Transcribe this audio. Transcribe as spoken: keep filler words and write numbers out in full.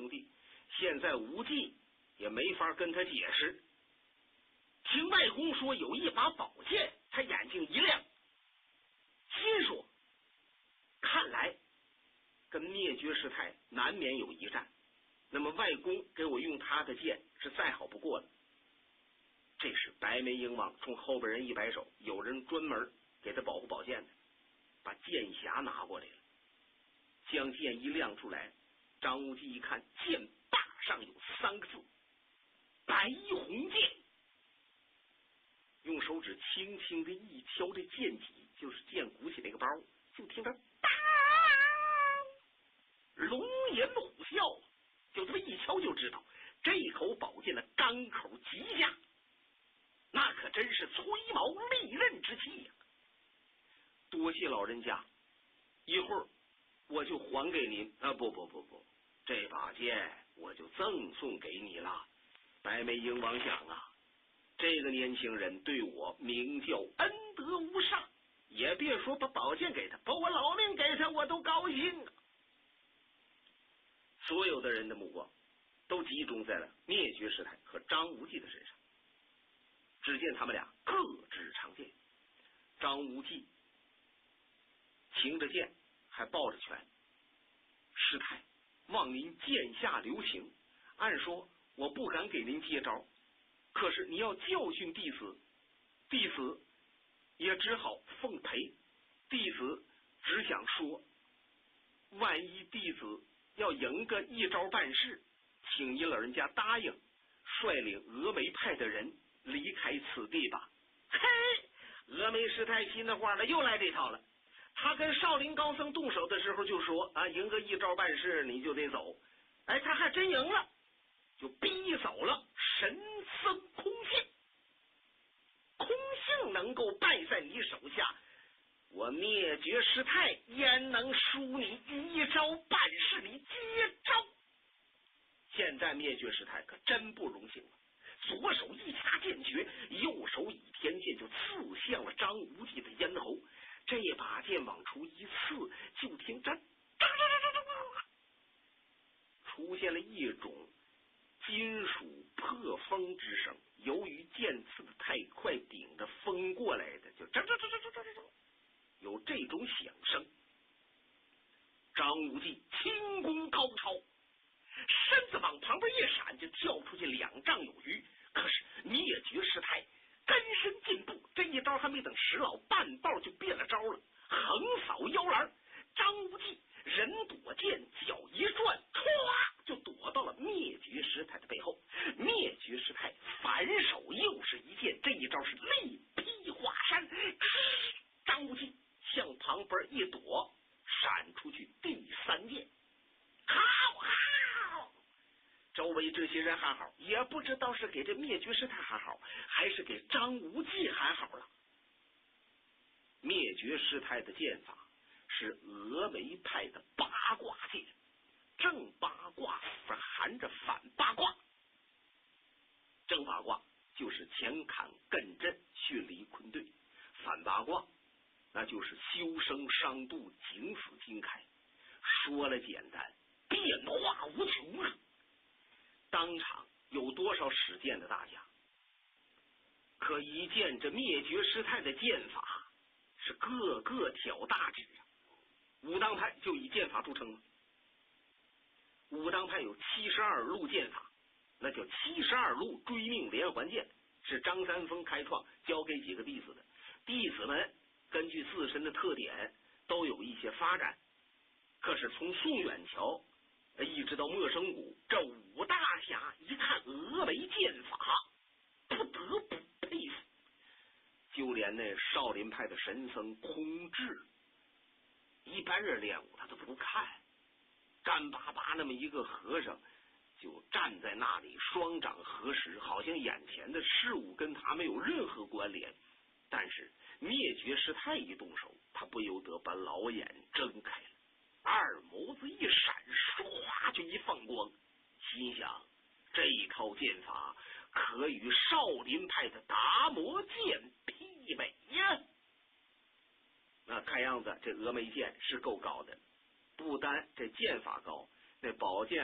兄弟，现在无忌也没法跟他解释。听外公说有一把宝剑，他眼睛一亮，心说看来跟灭绝师太难免有一战，那么外公给我用他的剑是再好不过了。这时白眉鹰王冲后边人一摆手，有人专门给他保护宝剑的，把剑匣拿过来了，将剑一亮出来，张无忌一看，剑把上有三个字白虹剑，用手指轻轻的一敲这剑脊，就是剑鼓起那个包，就听着当，龙吟虎啸，就这么一敲就知道这口宝剑的钢口极佳，那可真是吹毛利刃之气呀、啊！多谢老人家，一会儿我就还给您啊！不不不不，这把剑我就赠送给你了。白眉鹰王想啊，这个年轻人对我名叫恩德无上，也别说把宝剑给他，把我老命给他我都高兴啊！所有的人的目光都集中在了灭绝师太和张无忌的身上。只见他们俩各执长剑，张无忌擎着剑还抱着拳。师太，望您剑下留情，按说我不敢给您接招，可是你要教训弟子，弟子也只好奉陪。弟子只想说，万一弟子要赢个一招半式，请您老人家答应率领峨眉派的人离开此地吧。嘿，峨眉师太心的话了，又来这套了。他跟少林高僧动手的时候就说啊，赢个一招半式你就得走。哎，他还真赢了，就逼走了神僧空性。空性能够败在你手下，我灭绝师太焉能输你一招半式？你接招！现在灭绝师太可真不荣幸了。左手一掐剑诀，右手倚天剑就刺向了张无忌的咽喉。这把剑往出一刺，就听着出现了一种金属破风之声。由于剑刺的太快，顶着风过来的，就这这这这这这这有这种响声。张无忌轻功高超，身子往旁边一闪，就跳出去两丈有余。可是灭绝师太跟身进步，这一招还没等使老半道就变了招了，横扫腰篮。张无忌人躲剑，脚一转，唰就躲到了灭绝师太的背后。灭绝师太反手又是一剑，这一招是力劈华山。张无忌向旁边一躲，闪出去第三剑。好好，周围这些人喊好，也不知道是给这灭绝师太喊好，还是给张无忌喊好了。灭绝师太的剑法是峨眉派的八卦剑，正八卦含着反八卦。正八卦就是前坎艮震巽离坤兑，反八卦那就是修生伤度景死金开。说了简单，变化无穷啊！当场有多少使剑的大家，可一见这灭绝师太的剑法是个个挑大指啊！武当派就以剑法著称了。武当派有七十二路剑法，那叫七十二路追命连环剑，是张三丰开创，教给几个弟子的。弟子们根据自身的特点都有一些发展。可是从宋远桥一直到莫生谷，这五大侠一看峨眉剑法，不得不佩服。就连那少林派的神僧空智，一般人练武他都不看，干巴巴那么一个和尚就站在那里，双掌合十，好像眼前的事物跟他没有任何关联。但是灭绝师太一动手，他不由得把老眼睁开了，二眸子一闪，唰就一放光，心想这一套剑法可与少林派的达摩剑媲美呀！那看样子这峨眉剑是够高的，不单这剑法高，那宝剑